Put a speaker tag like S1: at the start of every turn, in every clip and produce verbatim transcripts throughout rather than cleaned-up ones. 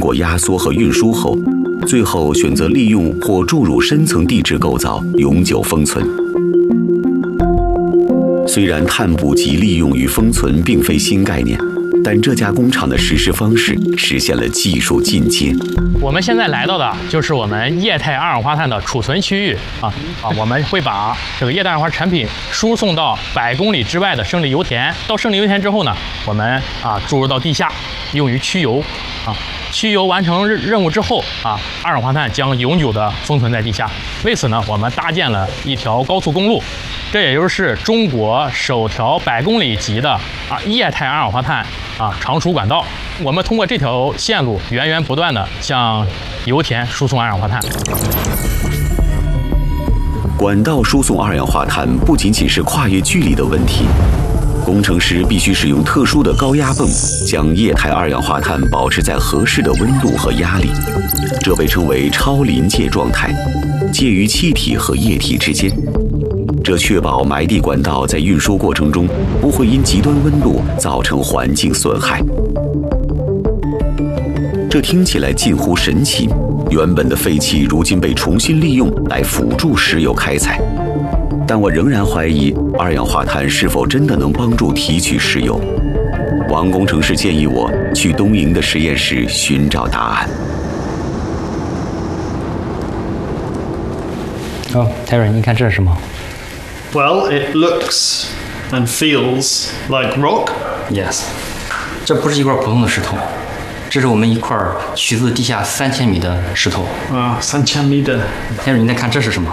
S1: 过压缩和运输后，最后选择利用或注入深层地质构造，永久封存。虽然碳捕集利用与封存并非新概念，但这家工厂的实施方式实现了技术进阶。
S2: 我们现在来到的就是我们液态二氧化碳的储存区域啊啊！我们会把这个液态二氧化产品输送到百公里之外的胜利油田。到胜利油田之后呢，我们啊注入到地下，用于驱油啊。驱油完成任务之后啊，二氧化碳将永久的封存在地下。为此呢，我们搭建了一条高速公路，这也就是中国首条百公里级的啊液态二氧化碳啊长储管道。我们通过这条线路源源不断的向油田输送二氧化碳。
S1: 管道输送二氧化碳不仅仅是跨越距离的问题，工程师必须使用特殊的高压泵，将液态二氧化碳保持在合适的温度和压力，这被称为超临界状态，介于气体和液体之间。这确保埋地管道在运输过程中不会因极端温度造成环境损害。这听起来近乎神奇，原本的废气如今被重新利用来辅助石油开采。但我仍然怀疑二氧化碳是否真的能帮助提取石油。王工程师建议我去东营的实验室寻找答案。
S2: 哦 ，Terry， 你看这是什么
S3: ？Well, it looks and feels like rock.
S4: Yes， 这不是一块普通的石头，这是我们一块取自地下三千米的石头。
S3: 啊，三千米的。
S4: Terry， 你再看这是什么？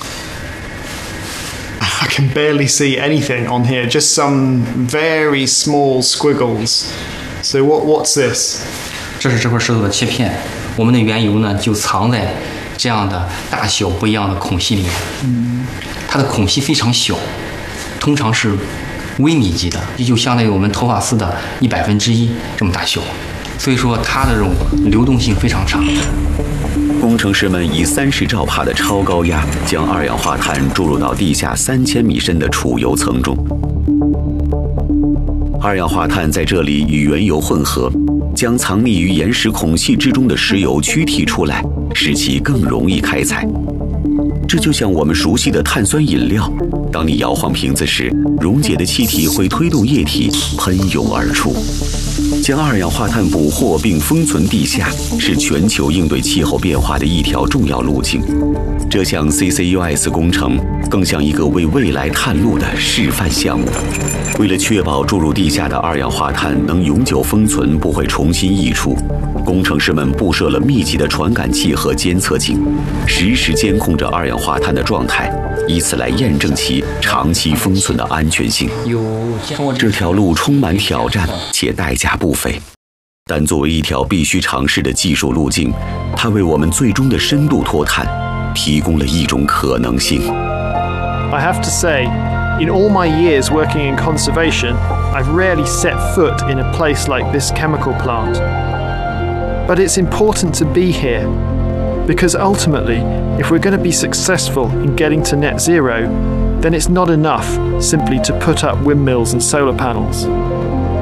S3: I can barely see anything on here, just some very small squiggles. So what, what's this?
S4: 这是这块石头的切片，我们的原油呢就藏在这样的大小不一样的孔隙里面。嗯，它的孔隙非常小，通常是微米级的，也就相当于我们头发丝的一百分之一这么大小。所以说它的这种流动性非常差。
S1: 工程师们以三十兆帕的超高压将二氧化碳注入到地下三千米深的储油层中。二氧化碳在这里与原油混合，将藏匿于岩石孔隙之中的石油驱提出来，使其更容易开采。这就像我们熟悉的碳酸饮料，当你摇晃瓶子时，溶解的气体会推动液体喷涌而出。将二氧化碳捕获并封存地下，是全球应对气候变化的一条重要路径。这项 C C U S 工程更像一个为未来探路的示范项目。为了确保注入地下的二氧化碳能永久封存，不会重新溢出，工程师们布设了密集的传感器和监测井，实时监控着二氧化碳的状态，以此来验证其长期封存的安全性。这条路充满挑战且代价不菲，但作为一条必须尝试的技术路径，它为我们最终的深度脱碳提供了一种可能性。
S3: I have to say, in all my years working in conservation, I've rarely set foot in a place like this chemical plant. But it's important to be here, because ultimately, if we're going to be successful in getting to net zero, then it's not enough simply to put up windmills and solar panels.